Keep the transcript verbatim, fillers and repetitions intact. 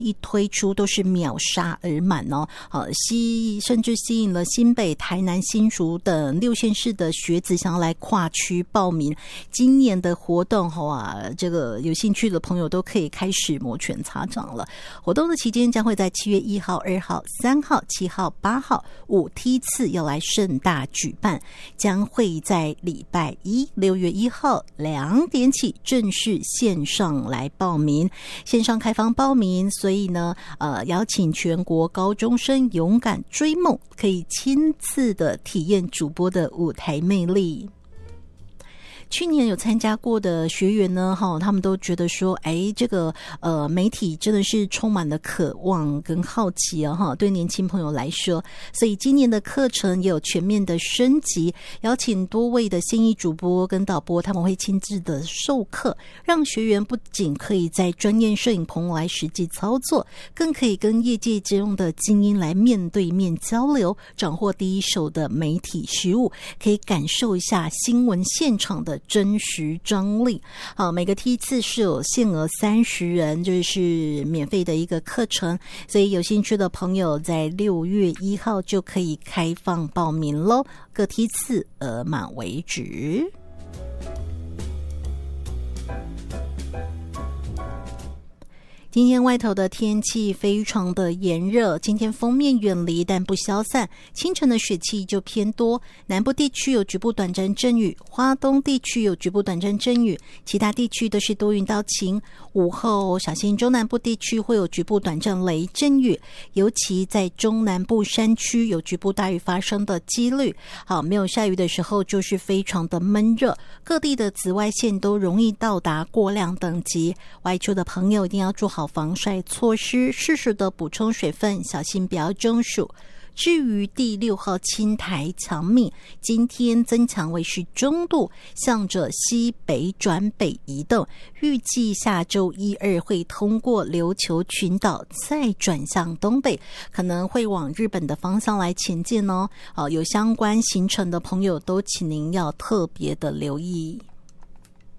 一推出都是秒杀而满哦，呃，吸甚至吸引了新北、台南、新竹等六县市的学子想要来跨区报名。今年的活动哇，这个有兴趣的朋友都可以开始摩拳擦掌了。活动的期间将会在七月一号、二号、三号、七号、八号五梯次要来盛大举办，将会在礼拜一六月一号两点起正式线上来报名，线上开放报名，所以呢，呃，邀请全国高中生勇敢追梦，可以亲自的体验主播的舞台魅力。去年有参加过的学员呢，哈，他们都觉得说，哎，这个呃媒体真的是充满了渴望跟好奇啊，哈，对年轻朋友来说，所以今年的课程也有全面的升级，邀请多位的现役主播跟导播，他们会亲自的授课，让学员不仅可以在专业摄影棚来实际操作，更可以跟业界中的精英来面对面交流，掌握第一手的媒体实务，可以感受一下新闻现场的真实张力。好，每个梯次是有限额三十人，就是免费的一个课程，所以有兴趣的朋友在六月一号就可以开放报名咯，各梯次额满为止。今天外头的天气非常的炎热，今天锋面远离但不消散，清晨的雪气就偏多，南部地区有局部短暂阵雨，花东地区有局部短暂阵雨，其他地区都是多云到晴。午后小心中南部地区会有局部短暂雷阵雨，尤其在中南部山区有局部大雨发生的几率。好，没有下雨的时候就是非常的闷热，各地的紫外线都容易到达过量等级，外出的朋友一定要做好防晒措施，适时的补充水分，小心不要中暑。至于第六号青台强密，今天增强为是中度，向着西北转北移动，预计下周一二会通过琉球群岛，再转向东北，可能会往日本的方向来前进哦。好，有相关行程的朋友都请您要特别的留意。